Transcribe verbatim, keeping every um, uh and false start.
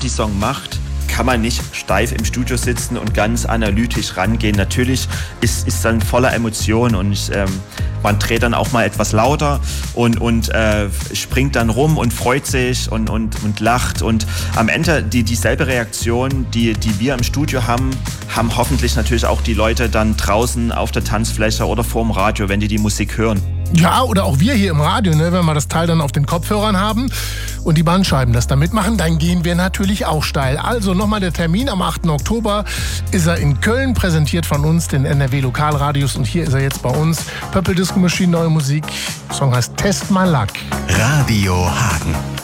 Partysong macht, kann man nicht steif im Studio sitzen und ganz analytisch rangehen. Natürlich ist ist dann voller Emotionen und ähm, man dreht dann auch mal etwas lauter und, und äh, springt dann rum und freut sich und, und, und lacht. Und am Ende die, dieselbe Reaktion, die, die wir im Studio haben, haben hoffentlich natürlich auch die Leute dann draußen auf der Tanzfläche oder vorm Radio, wenn die die Musik hören. Ja, oder auch wir hier im Radio, ne, wenn wir das Teil dann auf den Kopfhörern haben und die Bandscheiben das da mitmachen, dann gehen wir natürlich auch steil. Also nochmal der Termin, am achten Oktober ist er in Köln, präsentiert von uns, den N R W Lokalradios, und hier ist er jetzt bei uns. Purple Disco Machine, neue Musik, Song heißt Test My Luck. Radio Hagen.